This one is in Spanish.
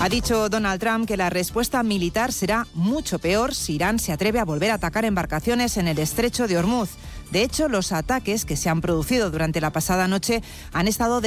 Ha dicho Donald Trump que la respuesta militar será mucho peor si Irán se atreve a volver a atacar embarcaciones en el estrecho de Hormuz. De hecho, los ataques que se han producido durante la pasada noche han estado